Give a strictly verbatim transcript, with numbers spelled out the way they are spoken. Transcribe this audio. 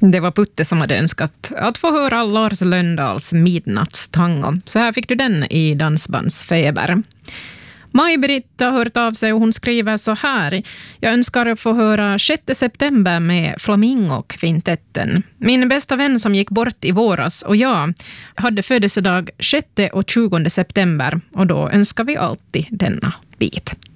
Det var Putte som hade önskat att få höra Lars Lönndals Midnattstango. Så här fick du den i Dansbandsfeber. Maj-Britt har hört av sig och hon skriver så här. Jag önskar få höra sjätte september med Flamingo-kvintetten. Min bästa vän som gick bort i våras och jag hade födelsedag sjätte och tjugonde september och då önskar vi alltid denna bit.